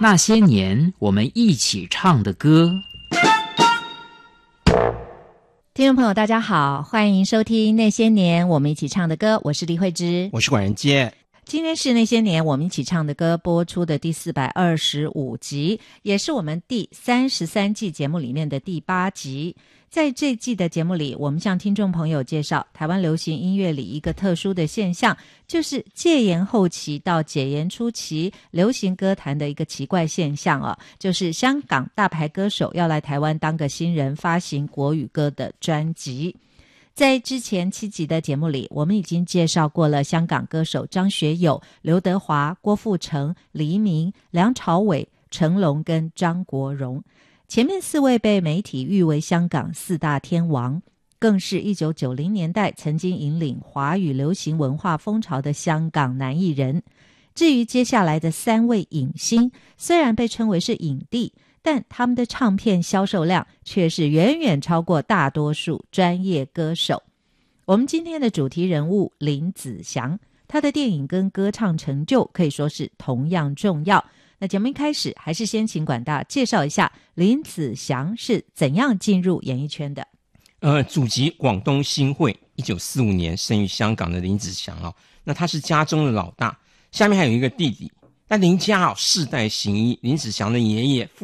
那些年我们一起唱的歌。 听众朋友大家好，欢迎收听那些年我们一起唱的歌，我是李慧芝， 我是管仁杰。 今天是那些年我们一起唱的歌播出的第425集，也是我们第33季节目里面的第8集。在这季的节目里，我们向听众朋友介绍台湾流行音乐里一个特殊的现象，就是戒严后期到解严初期流行歌坛的一个奇怪现象哦，就是香港大牌歌手要来台湾当个新人，发行国语歌的专辑。在之前7集的节目里，我们已经介绍过了香港歌手张学友、刘德华、郭富城、黎明、梁朝伟、成龙跟张国荣。前面4位被媒体誉为香港4大天王，更是1990年代曾经引领华语流行文化风潮的香港男艺人。至于接下来的3位影星，虽然被称为是影帝，但他们的唱片销售量却是远远超过大多数专业歌手。我们今天的主题人物林子祥，他的电影跟歌唱成就可以说是同样重要。那节目一开始还是先请管大介绍一下林子祥是怎样进入演艺圈的。 祖籍广东新会，1945年生于香港的林子祥那他是家中的老大，下面还有一个弟弟。那林家世代行医，林子祥的爷爷